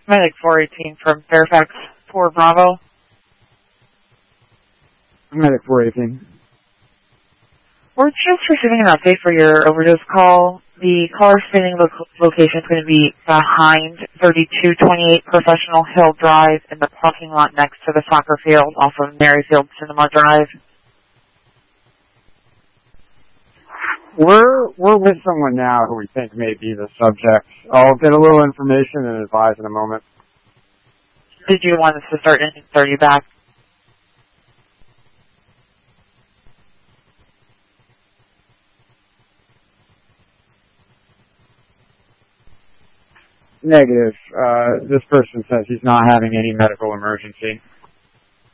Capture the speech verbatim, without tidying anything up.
Medic four eighteen from Fairfax four Bravo. Medic four eighteen. We're just receiving an update for your overdose call. The caller stating lo- location is going to be behind thirty-two twenty-eight Professional Hill Drive in the parking lot next to the soccer field off of Maryfield Cinema Drive. We're we're with someone now who we think may be the subject. I'll get a little information and advise in a moment. Did you want us to start in thirty back? Negative. Uh, this person says he's not having any medical emergency.